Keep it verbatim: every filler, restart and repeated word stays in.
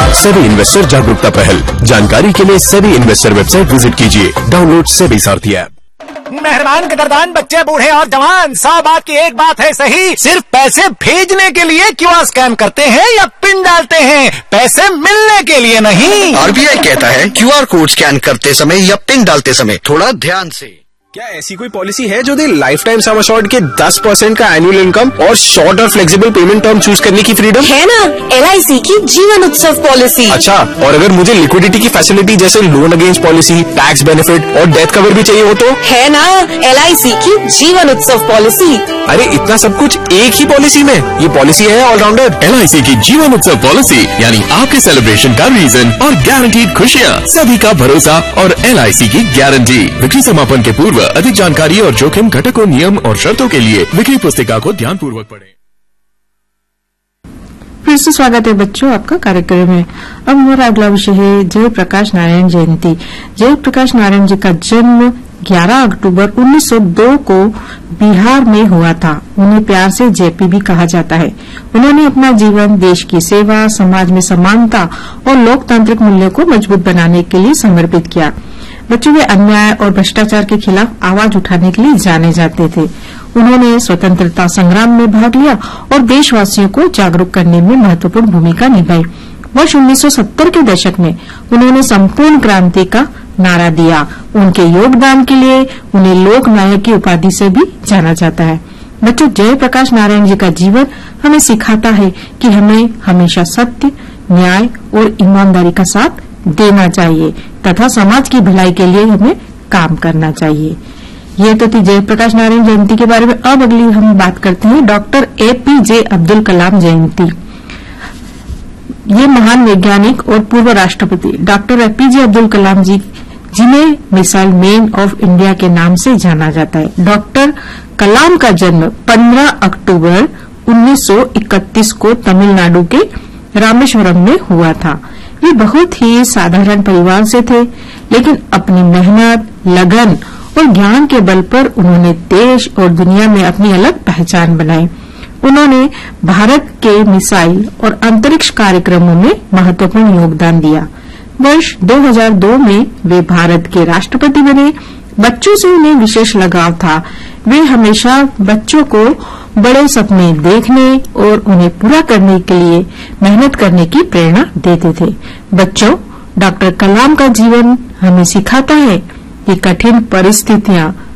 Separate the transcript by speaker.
Speaker 1: SEBI investor जागरूकता पहल। जानकारी के लिए सेबी इन्वेस्टर वेबसाइट विजिट कीजिए। डाउनलोड सेबी सारथी ऐप।
Speaker 2: मेहरबान कदरदान बच्चे बूढ़े और जवान, सौ बात की एक बात है सही, सिर्फ पैसे भेजने के लिए क्यूआर स्कैन करते हैं या पिन डालते हैं, पैसे मिलने के लिए नहीं।
Speaker 3: आरबीआई कहता है क्यूआर कोड स्कैन करते समय या पिन डालते समय थोड़ा ध्यान से।
Speaker 4: क्या ऐसी कोई पॉलिसी है जो day life time sum assured के दस परसेंट का एनुअल इनकम और शॉर्ट और फ्लेक्सिबल पेमेंट टर्म चूज करने की फ्रीडम?
Speaker 5: है ना, एलआईसी की जीवन उत्सव पॉलिसी।
Speaker 4: अच्छा, और अगर मुझे लिक्विडिटी की फैसिलिटी जैसे loan against policy, tax benefit और डेथ कवर भी चाहिए हो तो?
Speaker 5: है ना, एलआईसी की जीवन उत्सव पॉलिसी।
Speaker 4: अरे इतना सब कुछ एक ही पॉलिसी में? ये पॉलिसी है ऑलराउंडर।
Speaker 1: एलआईसी की जीवन उत्सव पॉलिसी यानी आपके सेलिब्रेशन का रीजन और गारंटीड खुशियाँ, सभी का भरोसा और एलआईसी की गारंटी। बिक्री समापन के पूर्व अधिक जानकारी और जोखिम घटकों, नियम और शर्तों के लिए बिक्री पुस्तिका को ध्यान पूर्वक पढ़ें।
Speaker 6: फिर से स्वागत है बच्चों आपका कार्यक्रम में। अब हमारा अगला विषय है जयप्रकाश नारायण जयंती। जयप्रकाश नारायण जी का जन्म ग्यारह अक्टूबर उन्नीस सौ दो को बिहार में हुआ था। उन्हें प्यार से जेपी भी कहा जाता है। उन्होंने अपना जीवन देश की सेवा, समाज में समानता और लोकतांत्रिक मूल्यों को मजबूत बनाने के लिए समर्पित किया। बच्चों वे अन्याय और भ्रष्टाचार के खिलाफ आवाज उठाने के लिए जाने जाते थे। उन्होंने स्वतंत्रता संग्राम में भाग लिया और देशवासियों को जागरूक करने में महत्वपूर्ण भूमिका निभाई। वर्ष उन्नीस सौ सत्तर के दशक में उन्होंने संपूर्ण क्रांति का नारा दिया। उनके योगदान के लिए उन्हें लोक नायक की उपाधि से भी जाना जाता है। बच्चों, जयप्रकाश नारायण जी का जीवन हमें सिखाता है कि हमें हमेशा सत्य, न्याय और ईमानदारी का साथ देना चाहिए तथा समाज की भलाई के लिए हमें काम करना चाहिए। ये तो थी जयप्रकाश नारायण जयंती के बारे में। अब अगली हम बात करते हैं डॉक्टर एपीजे अब्दुल कलाम जयंती। ये महान वैज्ञानिक और पूर्व राष्ट्रपति डॉक्टर एपीजे अब्दुल कलाम जी, जिन्हें मिसाइल मैन ऑफ इंडिया के नाम से जाना जाता है। डॉक्टर कलाम का जन्म पंद्रह अक्टूबर उन्नीस सौ इकतीस को तमिलनाडु के रामेश्वरम में हुआ था। वे बहुत ही साधारण परिवार से थे, लेकिन अपनी मेहनत, लगन और ज्ञान के बल पर उन्होंने देश और दुनिया में अपनी अलग पहचान बनाई। उन्होंने भारत के मिसाइल और अंतरिक्ष कार्यक्रमों में महत्वपूर्ण योगदान दिया। वर्ष दो हज़ार दो में वे भारत के राष्ट्रपति बने। बच्चों से उन्हें विशेष लगाव था। वे हमेशा बच्चों को बड़े सपने देखने और उन्हें पूरा करने के लिए मेहनत करने की प्रेरणा देते थे। बच्चों, डॉक्टर कलाम का जीवन हमें सिखाता है कि कठिन परिस्थितियां